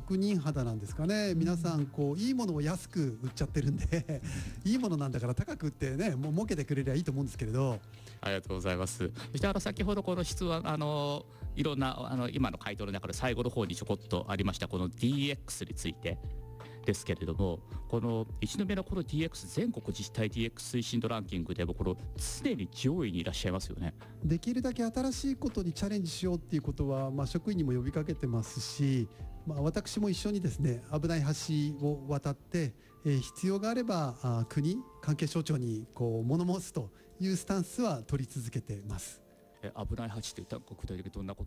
職人肌なんですかね。皆さんこういいものを安く売っちゃってるんでいいものなんだから高く売ってね、もう儲けてくれりゃいいと思うんですけれど。 ありがとうございます。そして先ほどこの質問いろんな今の回答の中で最後の方にちょこっとありましたこの DX についてですけれども、この一宮のこの DX 全国自治体 DX 推進度ランキングでもこの常に上位にいらっしゃいますよね。 できるだけ新しいことにチャレンジしようっていうことは、職員にも呼びかけてますし、私も一緒にですね危ない橋を渡って、必要があれば国関係省庁にこう物申すというスタンスは取り続けてます。 危ない橋といったら具体的にどんなこと